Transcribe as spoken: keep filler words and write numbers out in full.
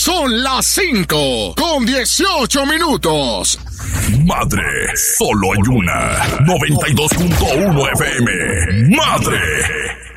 Son las cinco con dieciocho minutos. Madre, solo hay una. noventa y dos punto uno F M. Madre.